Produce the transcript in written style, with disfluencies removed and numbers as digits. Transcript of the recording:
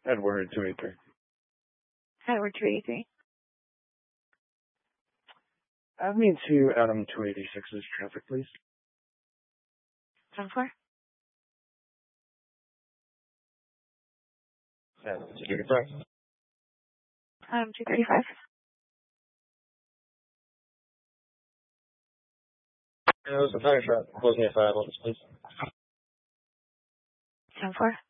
Edward 283. Edward 283. Add me to Adam 286's traffic, please. 10-4. Adam 235. Adam 235. It was a tire shot. Close me at 5 on this, please. 10-4.